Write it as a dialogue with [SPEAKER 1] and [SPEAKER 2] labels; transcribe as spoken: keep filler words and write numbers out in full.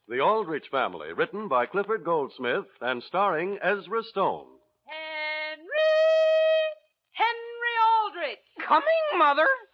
[SPEAKER 1] The Aldrich Family, written by Clifford Goldsmith and starring Ezra Stone.
[SPEAKER 2] Henry! Henry Aldrich!
[SPEAKER 3] Coming, Mother.